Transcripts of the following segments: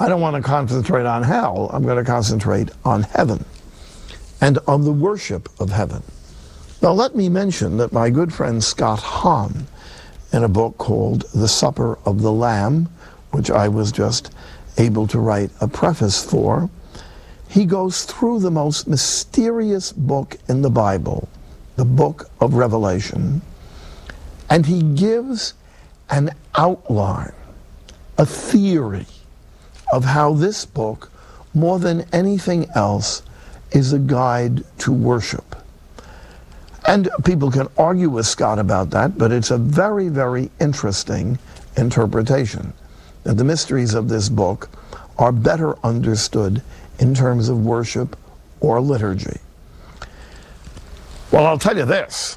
I don't want to concentrate on hell. I'm going to concentrate on heaven and on the worship of heaven. Now, let me mention that my good friend Scott Hahn, in a book called The Supper of the Lamb, which I was just able to write a preface for, he goes through the most mysterious book in the Bible, the book of Revelation, and he gives an outline, a theory of how this book, more than anything else, is a guide to worship. And people can argue with Scott about that, but it's a very, very interesting interpretation, that the mysteries of this book are better understood in terms of worship or liturgy. Well, I'll tell you this.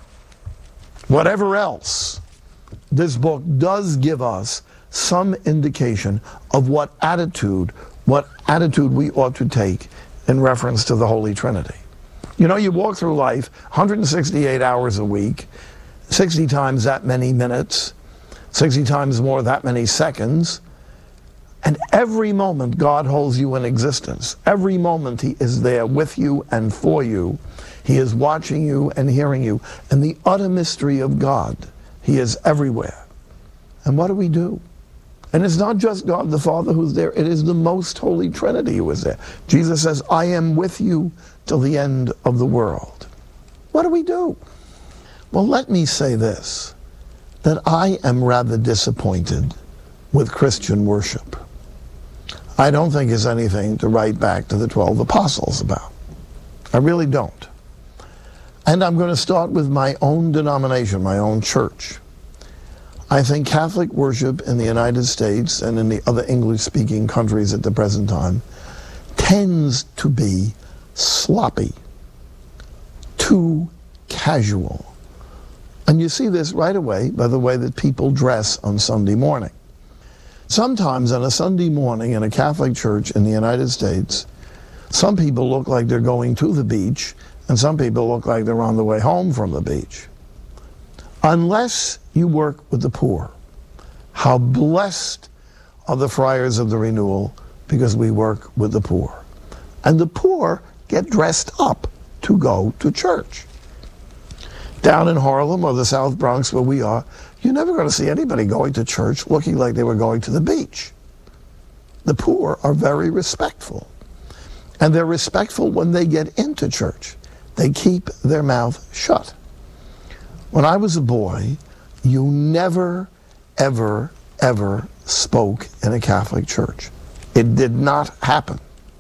Whatever else, this book does give us some indication of what attitude we ought to take in reference to the Holy Trinity. You know, you walk through life 168 hours a week, 60 times that many minutes, 60 times more that many seconds, and every moment God holds you in existence. Every moment he is there with you and for you. He is watching you and hearing you. And the utter mystery of God, he is everywhere. And what do? And it's not just God the Father who's there, it is the most holy Trinity who is there. Jesus says, I am with you till the end of the world. What do? Well, let me say this, that I am rather disappointed with Christian worship. I don't think it's anything to write back to the 12 apostles about. I really don't. And I'm going to start with my own denomination, my own church. I think Catholic worship in the United States and in the other English-speaking countries at the present time tends to be sloppy, too casual. And you see this right away by the way that people dress on Sunday morning. Sometimes on a Sunday morning in a Catholic church in the United States, some people look like they're going to the beach, and some people look like they're on the way home from the beach. Unless you work with the poor. How blessed are the friars of the renewal, because we work with the poor. And the poor get dressed up to go to church. Down in Harlem or the South Bronx where we are, you're never going to see anybody going to church looking like they were going to the beach. The poor are very respectful. And they're respectful when they get into church. They keep their mouth shut. When I was a boy, you never, ever, ever spoke in a Catholic church. It did not happen.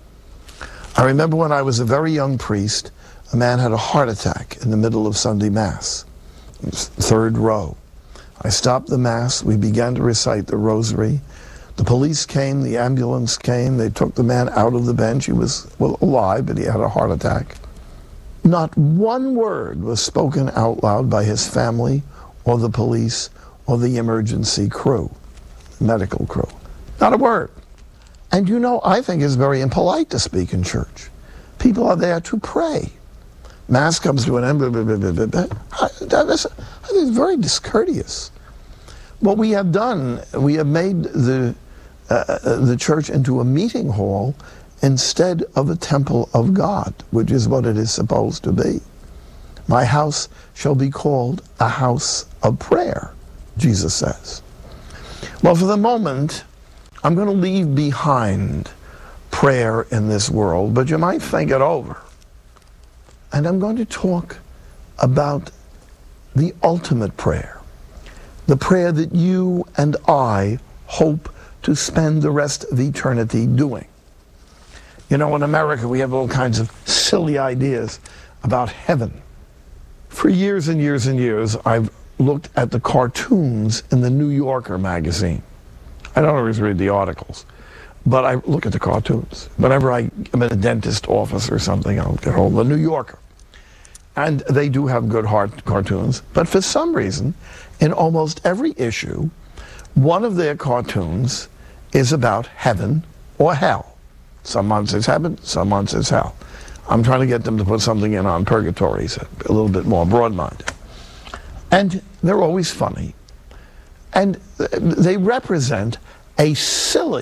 I remember when I was a very young priest, a man had a heart attack in the middle of Sunday Mass, third row. I stopped the Mass, we began to recite the rosary. The police came, the ambulance came, they took the man out of the bench. He was, well, alive, but he had a heart attack. Not one word was spoken out loud by his family or the police or the emergency crew, medical crew. Not a word. And you know, I think it's very impolite to speak in church. People are there to pray. Mass comes to an end. I think it's very discourteous. What we have done, we have made the church into a meeting hall instead of a temple of God, which is what it is supposed to be. My house shall be called a house of prayer, Jesus says. Well, for the moment, I'm going to leave behind prayer in this world, but you might think it over. And I'm going to talk about the ultimate prayer, the prayer that you and I hope to spend the rest of eternity doing. You know, in America, we have all kinds of silly ideas about heaven. For years and years and years, I've looked at the cartoons in the New Yorker magazine. I don't always read the articles, but I look at the cartoons. Whenever I'm in a dentist office or something, I'll get hold of the New Yorker. And they do have good cartoons, but for some reason, in almost every issue, one of their cartoons is about heaven or hell. Some months it's heaven, some months it's hell. I'm trying to get them to put something in on purgatory, so a little bit more broad-minded. And they're always funny. And they represent a silly